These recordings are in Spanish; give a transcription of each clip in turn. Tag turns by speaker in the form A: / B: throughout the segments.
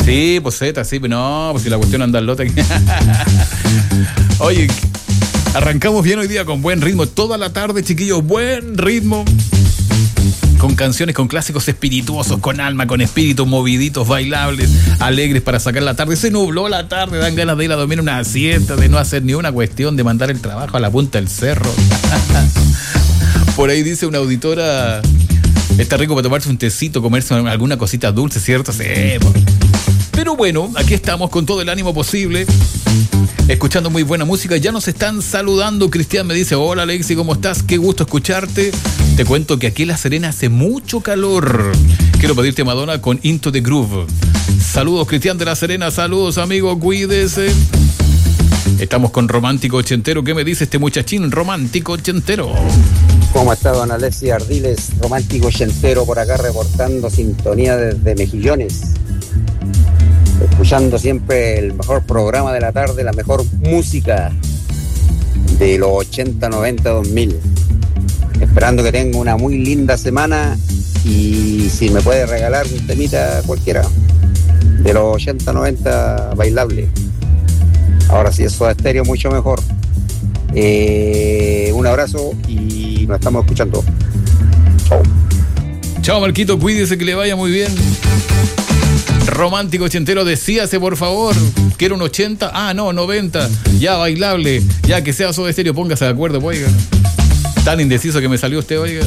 A: Sí, pues Z, sí, pero no, pues si la cuestión anda al lote. Oye, arrancamos bien hoy día con buen ritmo. Toda la tarde, chiquillos, buen ritmo. Con canciones, con clásicos espirituosos, con alma, con espíritu, moviditos, bailables, alegres para sacar la tarde. Se nubló la tarde, dan ganas de ir a dormir una siesta, de no hacer ni una cuestión, de mandar el trabajo a la punta del cerro. Por ahí dice una auditora, está rico para tomarse un tecito, comerse alguna cosita dulce, ¿cierto? Sí, pero bueno, aquí estamos con todo el ánimo posible, escuchando muy buena música. Ya nos están saludando. Cristian me dice: hola Alexi, ¿cómo estás? Qué gusto escucharte. Te cuento que aquí en La Serena hace mucho calor. Quiero pedirte Madonna con Into the Groove. Saludos, Cristian de La Serena. Saludos, amigo, cuídese. Estamos con Romántico Ochentero. ¿Qué me dice este muchachín Romántico Ochentero?
B: ¿Cómo está don Alexi Ardiles? Romántico Ochentero por acá reportando sintonía desde Mejillones. Escuchando siempre el mejor programa de la tarde, la mejor música de los 80, 90, 2000. Esperando que tenga una muy linda semana y si me puede regalar un temita cualquiera de los 80, 90 bailable. Ahora sí, eso es estéreo mucho mejor. Un abrazo y nos estamos escuchando. Chao.
A: Chao, Marquito, cuídese, que le vaya muy bien. Romántico Ochentero, decíase por favor. ¿Quiero un 80? Ah, no, 90. Ya, bailable. Ya, que sea Soda Stereo, póngase de acuerdo, oiga. Tan indeciso que me salió usted, oiga.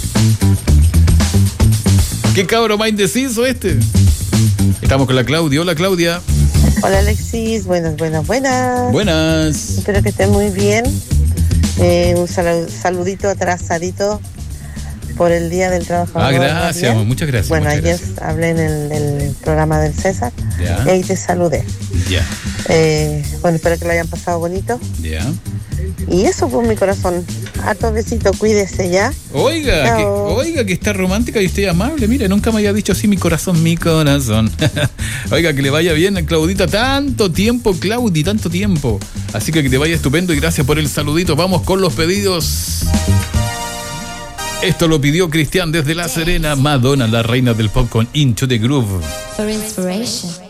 A: ¿Qué cabro más indeciso este? Estamos con la Claudia. Hola, Claudia.
C: Hola, Alexis. Buenas.
A: Buenas.
C: Espero que estén muy bien. Un saludito atrasadito por el Día del Trabajador.
A: Ah, gracias, radial. Muchas gracias.
C: Bueno,
A: muchas
C: ayer
A: gracias.
C: Hablé en el programa del César.
A: Ya.
C: Y ahí te saludé.
A: Ya.
C: Bueno, espero que lo hayan pasado bonito.
A: Ya.
C: Y eso fue mi corazón. Harto besito, cuídese ya.
A: Oiga, que está romántica y usted amable. Mire, nunca me había dicho así mi corazón. Oiga, que le vaya bien a Claudita. Tanto tiempo, Claudi, tanto tiempo. Así que te vaya estupendo y gracias por el saludito. Vamos con los pedidos. Esto lo pidió Cristian desde La Serena. Madonna, la reina del pop con Into the Groove.
D: For inspiration.